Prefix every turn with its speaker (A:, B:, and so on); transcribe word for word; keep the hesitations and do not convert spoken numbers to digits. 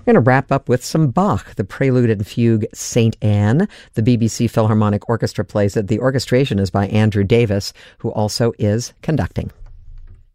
A: We're going to wrap up with some Bach, the Prelude and Fugue Saint Anne. The B B C Philharmonic Orchestra plays it. The orchestration is by Andrew Davis, who also is conducting.